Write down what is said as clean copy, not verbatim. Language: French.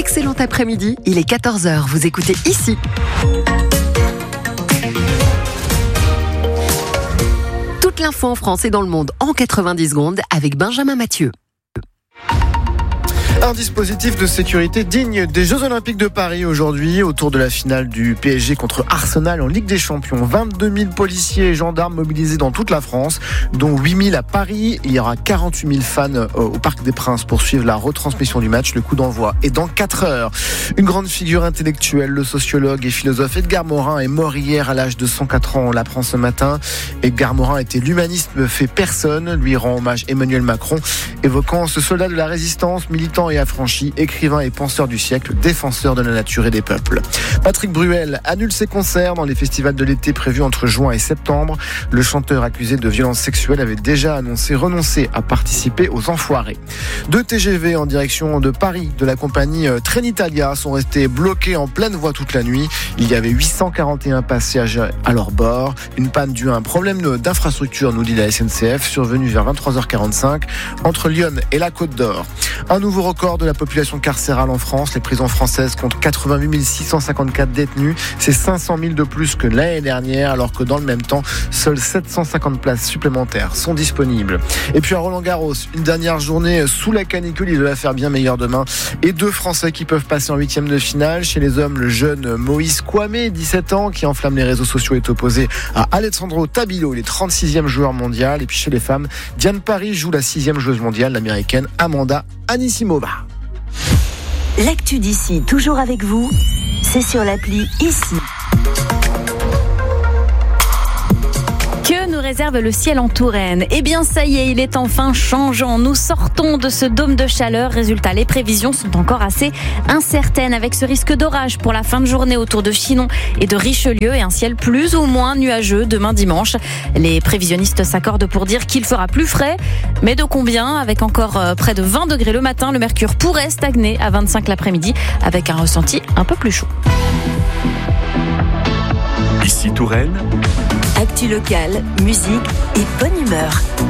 excellent après-midi. Il est 14h, vous écoutez ici. Toute l'info en France et dans le monde en 90 secondes avec Benjamin Mathieu. Un dispositif de sécurité digne des Jeux Olympiques de Paris aujourd'hui, autour de la finale du PSG contre Arsenal en Ligue des Champions. 22 000 policiers et gendarmes mobilisés dans toute la France, dont 8 000 à Paris. Il y aura 48 000 fans au Parc des Princes pour suivre la retransmission du match. Le coup d'envoi est dans 4 heures. Une grande figure intellectuelle, le sociologue et philosophe Edgar Morin est mort hier à l'âge de 104 ans. On l'apprend ce matin. Edgar Morin était l'humanisme fait personne, lui rend hommage Emmanuel Macron, évoquant ce soldat de la résistance, militant et affranchi, écrivain et penseur du siècle, défenseur de la nature et des peuples. Patrick Bruel annule ses concerts dans les festivals de l'été prévus entre juin et septembre. Le chanteur accusé de violences sexuelles avait déjà annoncé renoncer à participer aux Enfoirés. 2 TGV en direction de Paris de la compagnie Trenitalia sont restés bloqués en pleine voie toute la nuit. Il y avait 841 passagers à leur bord. Une panne due à un problème d'infrastructure, nous dit la SNCF, survenu vers 23h45 entre Lyon et la Côte d'Or. Un nouveau record de la population carcérale en France. Les prisons françaises comptent 88 654 détenus. C'est 500 000 de plus que l'année dernière, alors que dans le même temps, seules 750 places supplémentaires sont disponibles. Et puis à Roland-Garros, une dernière journée sous la canicule, il doit faire bien meilleur demain. Et 2 Français qui peuvent passer en 8e de finale. Chez les hommes, le jeune Moïse Kouamé, 17 ans, qui enflamme les réseaux sociaux, est opposé à Alessandro Tabilo, il est 36e joueur mondial. Et puis chez les femmes, Diane Paris joue la 6e joueuse mondiale, l'américaine Amanda Anisimova. L'actu d'ici, toujours avec vous, c'est sur l'appli ici. Que nous réserve le ciel en Touraine ? Eh bien ça y est, il est enfin changeant. Nous sortons de ce dôme de chaleur. Résultat, les prévisions sont encore assez incertaines avec ce risque d'orage pour la fin de journée autour de Chinon et de Richelieu et un ciel plus ou moins nuageux demain dimanche. Les prévisionnistes s'accordent pour dire qu'il fera plus frais. Mais de combien ? Avec encore près de 20 degrés le matin, le mercure pourrait stagner à 25 l'après-midi avec un ressenti un peu plus chaud. Ici Touraine. Actu locale, musique et bonne humeur.